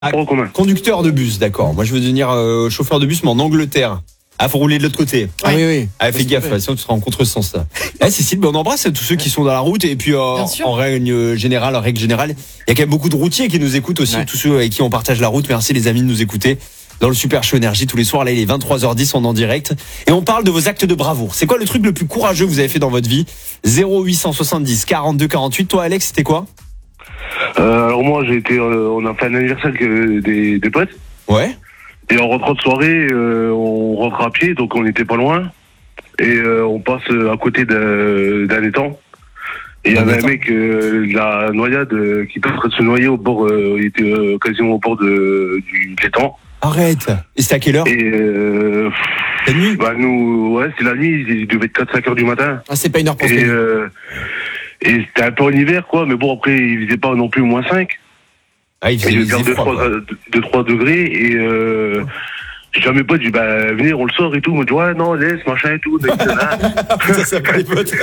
Ah, conducteur de bus, d'accord. Moi, je veux devenir chauffeur de bus, mais en Angleterre. Ah, faut rouler de l'autre côté. Ah oui. Ah, fais gaffe, sinon tu seras en contresens, là. Ah, Cécile, on embrasse tous ceux qui sont dans la route. Et puis, en règle générale, il y a quand même beaucoup de routiers qui nous écoutent aussi, tous ceux avec qui on partage la route. Merci les amis de nous écouter dans le Super Show Énergie tous les soirs. Là, il est 23h10, on est en direct. Et on parle de vos actes de bravoure. C'est quoi le truc le plus courageux que vous avez fait dans votre vie? 0870 42 48. Toi, Alex, c'était quoi? Alors moi, on a fait un anniversaire avec des potes. Ouais. Et en rentrant de soirée, on rentre à pied, donc on n'était pas loin. Et on passe à côté d'un étang. Et il y avait un mec de la noyade qui était en train de se noyer au bord, il était quasiment au bord de l'étang. Arrête. Et c'était à quelle heure? Et la nuit? Bah nous, ouais, c'est la nuit, il devait être 4-5 heures du matin. Ah, c'est pas une heure pour se et c'était un peu en hiver, quoi, mais bon, après, il faisait pas non plus moins 5. Ah, il faisait 2-3 degrés, et j'ai à mes potes, j'ai dit, bah, venez, on le sort et tout. Ils m'ont dit, ouais, non, laisse, machin et tout. Ça s'appelle les potes.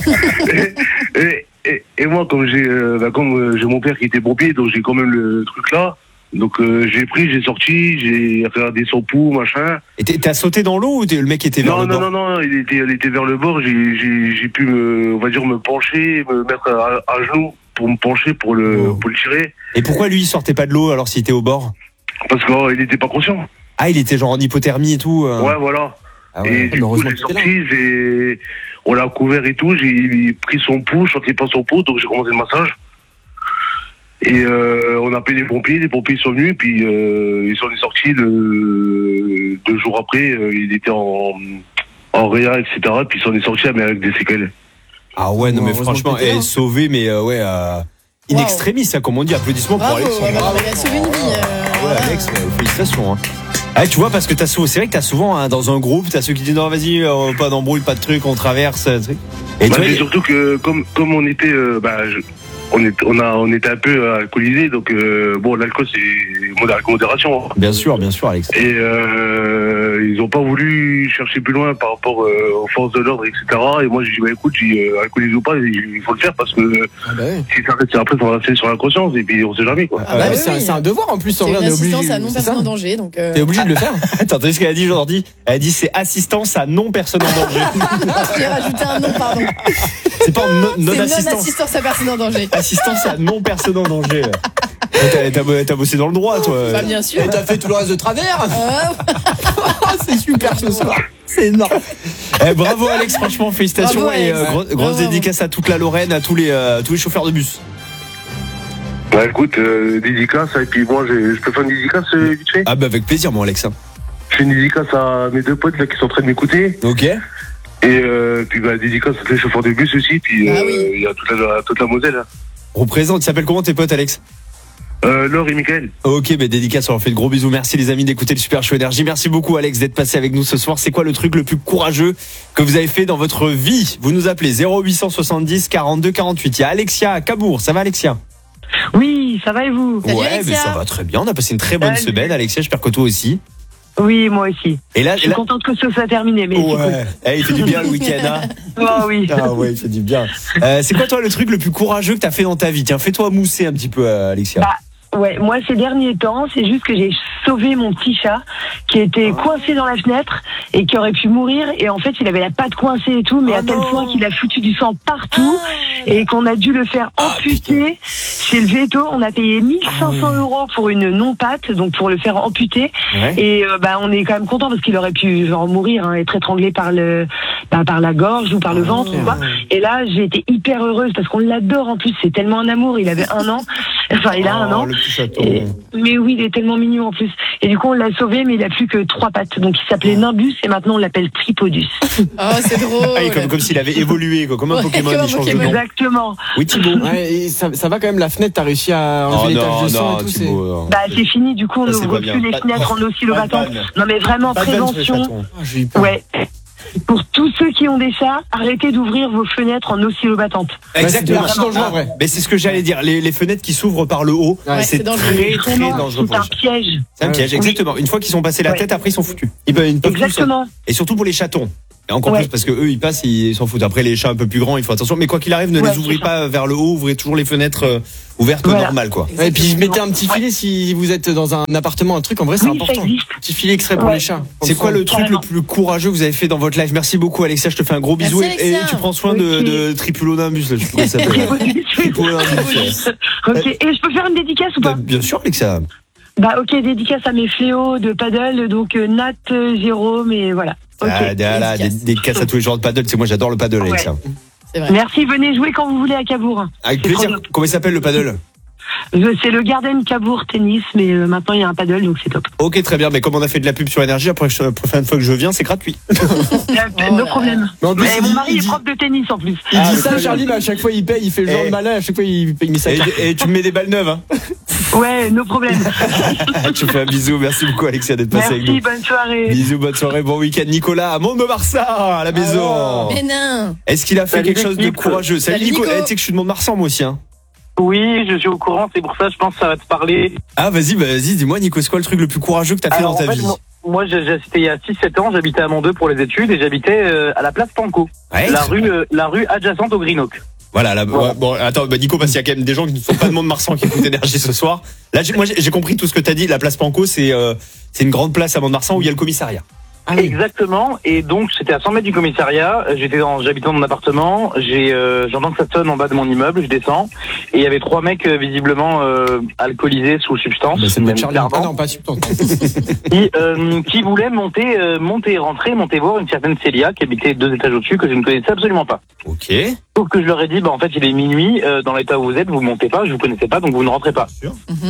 et moi, comme j'ai mon père qui était pompier, donc j'ai quand même le truc là. Donc j'ai pris, j'ai sorti, j'ai regardé son pouls, machin. Et t'as sauté dans l'eau ou le mec était vers le bord? Non, il était vers le bord. J'ai pu me pencher, me mettre à genoux pour me pencher pour le tirer. Et pourquoi lui il sortait pas de l'eau alors s'il était au bord? Parce qu'il était pas conscient. Ah, il était genre en hypothermie et tout. Ouais, voilà. Ah ouais. Et du coup, j'ai sorti, on l'a couvert et tout. J'ai pris son pouls, je sentais pas son pouls, donc j'ai commencé le massage. Et on a appelé les pompiers sont venus, puis ils sont sortis 2 jours après, il était en réa, etc. Puis ils sont sortis mais avec des séquelles. Ah ouais, non mais franchement, sauvé, mais in extremis, ça, comme on dit. Applaudissements pour Alex. Il a sauvé une vie. Ouais, Alex, félicitations. Hein. Ah, tu vois, parce que c'est vrai que t'as souvent dans un groupe, t'as ceux qui disent non, vas-y, pas d'embrouille, pas de truc, on traverse. Et mais surtout que comme on était, on était un peu alcoolisés, donc l'alcool c'est avec modération. Hein. Bien sûr, Alex. Et ils ont pas voulu chercher plus loin par rapport aux forces de l'ordre, etc. Et moi j'ai dit écoute, alcoolisé ou pas, il faut le faire parce que si ça reste après, ça va rester sur la conscience et puis on sait jamais quoi. C'est un devoir en plus. C'est une assistance à non-personne en danger, donc. T'es obligé de le faire. Attends, t'as vu ce qu'elle a dit aujourd'hui? Elle a dit c'est assistance à non-personne en danger. J'ai rajouté un nom, pardon. C'est pas non-assistance. C'est non-assistance à personne en danger. Assistance à non-personne en danger. T'as bossé dans le droit, toi. Bah, bien sûr. Et t'as fait tout le reste de travers. C'est super ce soir. C'est énorme. Bravo Alex, franchement, félicitations. Bravo, et Alex. grosse dédicace à toute la Lorraine, à tous les chauffeurs de bus. Bah écoute, dédicace, et puis moi je peux faire une dédicace vite fait. Ah bah avec plaisir, moi Alex. Je fais une dédicace à mes 2 potes là qui sont en train de m'écouter. Ok. Et puis dédicace à tous les chauffeurs de bus aussi, puis il y a toute la Moselle. Hein. Représente, ils s'appellent comment tes potes, Alex? Laure et Mickaël. Ok, dédicace, on leur fait de gros bisous. Merci les amis d'écouter le Super Show Énergie. Merci beaucoup Alex d'être passé avec nous ce soir. C'est quoi le truc le plus courageux que vous avez fait dans votre vie? Vous nous appelez 0870 42 48. Il y a Alexia à Cabourg. Ça va Alexia? Oui, ça va et vous? Salut, Ouais, Alexia. mais ça va très bien. On a passé une très bonne semaine. Alexia, j'espère que toi aussi. Oui, moi aussi. Et là, je suis contente que ce soit terminé, mais il fait du bien le week-end, hein. Oh oui. Ah ouais, il fait du bien. C'est quoi toi le truc le plus courageux que t'as fait dans ta vie? Tiens, fais-toi mousser un petit peu, Alexia. Ouais, moi ces derniers temps, c'est juste que j'ai sauvé mon petit chat qui était coincé dans la fenêtre et qui aurait pu mourir, et en fait il avait la patte coincée et tout, mais à tel point qu'il a foutu du sang partout et qu'on a dû le faire amputer chez le véto. On a payé 1500 € pour une non-patte, donc pour le faire amputer. Et on est quand même content parce qu'il aurait pu mourir, être étranglé par la gorge ou par le ventre ou quoi. Et là j'ai été hyper heureuse parce qu'on l'adore en plus, c'est tellement un amour. Il avait 1 an, enfin il a 1 an. Mais oui, il est tellement mignon en plus. Et du coup, on l'a sauvé, mais il a plus que 3 pattes. Donc, il s'appelait Nimbus et maintenant on l'appelle Tripodus. Oh, c'est drôle. Comme s'il avait évolué, quoi. Comme un Pokémon, il change de nom. Exactement. Oui, Thibaut. Et ça va quand même, la fenêtre, t'as réussi à enlever les taches de sang et tout. Thibaut, c'est fini, du coup, on n'ouvre plus les fenêtres en oscillobattante. Non, mais vraiment, prévention. Ouais. Pour tous ceux qui ont des chats, arrêtez d'ouvrir vos fenêtres en oscillobattante. Exactement. Mais c'est ce que j'allais dire. Les fenêtres qui s'ouvrent par le haut, c'est très dangereux. C'est un piège. C'est un piège, exactement. Une fois qu'ils sont passés la tête, après ils sont foutus. Ils peuvent Exactement. Et surtout pour les chatons. Et encore plus parce que eux ils passent, ils s'en foutent. Après les chats un peu plus grands, il faut attention. Mais quoi qu'il arrive, ne les ouvrez pas vers le haut, ouvrez toujours les fenêtres ouvertes normales quoi. Et puis mettez un petit filet si vous êtes dans un appartement, un truc. En vrai, c'est important. Un petit filet extrait pour les chats. C'est quoi le truc le plus courageux que vous avez fait dans votre life? Merci beaucoup Alexia, je te fais un gros bisou et tu prends soin de Tripulonimbus là, je sais pas comment ça s'appelle. Tripulonimbus. Ok, et je peux faire une dédicace ou pas? Bien sûr Alexia. Bah ok, dédicace à mes fléaux de paddle, donc Nat, Jérôme et voilà. Okay. Dédicace à tous les joueurs de paddle, c'est moi j'adore le paddle Alexia. C'est vrai. Merci, venez jouer quand vous voulez à Cabourg. Avec plaisir. Comment il s'appelle le paddle? C'est le Garden Cabourg Tennis, mais maintenant il y a un paddle, donc c'est top. Ok, très bien. Mais comme on a fait de la pub sur Énergie, la prochaine fois que je viens, c'est gratuit. No problème. Mais mon mari est prof de tennis en plus. Il dit ça, Charlie, mais à chaque fois il paye, il fait le genre de malin, à chaque fois il met sa carte. Et tu me mets des balles neuves, hein? Ouais, no problème. Tu fais un bisou. Merci beaucoup, Alexia, d'être passé avec nous. Merci, bonne soirée. Bisous, bonne soirée, bon week-end. Nicolas, à Mont-de-Marsan, à la maison. Mais non. Est-ce qu'il a fait quelque chose de courageux? Salut Nico. Tu sais que je suis de Mont-de-Marsan, moi aussi, hein. Oui, je suis au courant, c'est pour ça, je pense que ça va te parler. Ah, vas-y, dis-moi, Nico, c'est quoi le truc le plus courageux que t'as fait dans ta vie? Moi, c'était il y a 6-7 ans, j'habitais à Mont-2 pour les études et j'habitais à la place Panko. Ouais, la rue adjacente au Green Oak. Voilà, bon, attends, Nico, parce qu'il y a quand même des gens qui ne sont pas de Mont-de-Marsan qui écoutent Énergie ce soir. Là, j'ai compris tout ce que t'as dit. La place Panko, c'est une grande place à Mont-de-Marsan où il y a le commissariat. Ah oui. Exactement, et donc c'était à 100 mètres du commissariat, j'habitais dans mon appartement, j'entends que ça sonne en bas de mon immeuble, je descends, et il y avait 3 mecs visiblement alcoolisés sous substance. C'est même Charlie, non, pas substance. qui voulaient monter voir une certaine Célia qui habitait 2 étages au-dessus, que je ne connaissais absolument pas. Ok. Sauf que je leur ai dit, en fait il est minuit, dans l'état où vous êtes, vous montez pas, je vous connaissais pas, donc vous ne rentrez pas. Sûr.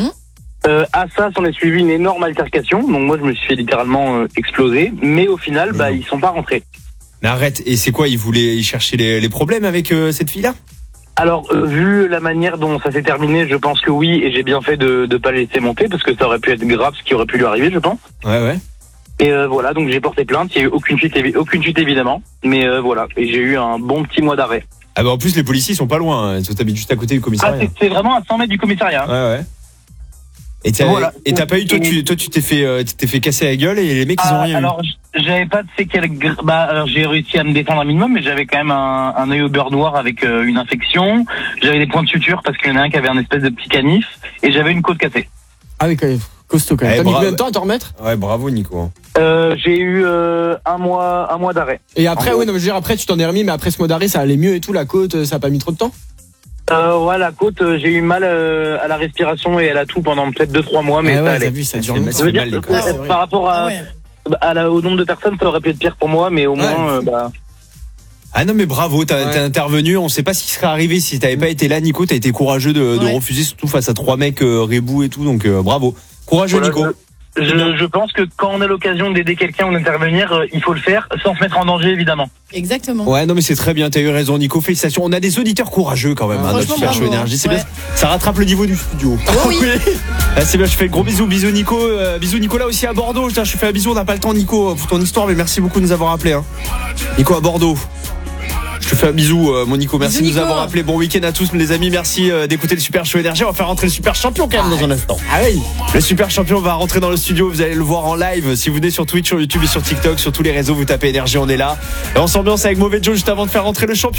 À ça, s'en est suivi une énorme altercation. Donc moi, je me suis fait littéralement exploser. Mais au final, ils sont pas rentrés. Mais arrête. Et c'est quoi? Ils cherchaient les problèmes avec cette fille-là? Alors, vu la manière dont ça s'est terminé, je pense que oui. Et j'ai bien fait de pas les laisser monter parce que ça aurait pu être grave, ce qui aurait pu lui arriver, je pense. Ouais. Et voilà, donc j'ai porté plainte. Il y a eu aucune chute évidemment. Mais voilà, et j'ai eu un bon petit mois d'arrêt. Ah en plus, les policiers sont pas loin. Hein. Ils habitent juste à côté du commissariat. Ah, c'est vraiment à 100 mètres du commissariat. Ouais. Et t'as pas eu, toi tu t'es fait casser la gueule et les mecs ils ont rien eu. Alors j'avais pas de séquelles, alors j'ai réussi à me défendre un minimum, mais j'avais quand même un œil au beurre noir avec une infection, j'avais des points de suture parce qu'il y en a un qui avait un espèce de petit canif, et j'avais une côte cassée. Ah oui, quand même, costaud quand même. T'as mis combien de temps à t'en remettre? Ouais, bravo Nico. J'ai eu un mois d'arrêt. Et après, je veux dire, après tu t'en es remis, mais après ce mois d'arrêt ça allait mieux et tout, la côte, ça a pas mis trop de temps? Ouais, la côte, j'ai eu mal à la respiration et à la toux pendant peut-être 2-3 mois, mais ça allait. T'as vu, ça dure par rapport au nombre de personnes, ça aurait pu être pire pour moi, mais au moins, Ah non mais bravo, t'as intervenu. On sait pas ce qui serait arrivé si t'avais pas été là, Nico. T'as été courageux de refuser, surtout face à 3 mecs rebous et tout. Donc bravo, courageux Nico. Je pense que quand on a l'occasion d'aider quelqu'un ou d'intervenir, il faut le faire sans se mettre en danger, évidemment. Exactement. Ouais, non mais c'est très bien, t'as eu raison Nico, félicitations. On a des auditeurs courageux quand même, notre Super Show Énergie. C'est bien, ça rattrape le niveau du studio. Oh oui. C'est bien, je fais le gros bisou Nico. Bisous Nicolas aussi à Bordeaux. Je fais un bisou, on n'a pas le temps Nico pour ton histoire, mais merci beaucoup de nous avoir appelé. Hein. Nico à Bordeaux. Je te fais un bisou, mon Nico. Merci de nous avoir appelé. Bon week-end à tous, les amis. Merci d'écouter le Super Show Énergie. On va faire rentrer le Super Champion quand même dans un instant. Ah oui. Le Super Champion va rentrer dans le studio. Vous allez le voir en live. Si vous venez sur Twitch, sur YouTube et sur TikTok, sur tous les réseaux, vous tapez Énergie, on est là. Et on s'ambiance avec Mauvais Joe juste avant de faire rentrer le champion.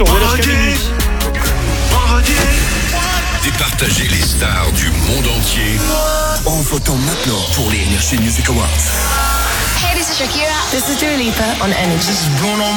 Départager les stars du monde entier en votant maintenant pour les Energy Music Awards. Hey, this is Shakira. This is Dua Lipa on Energy.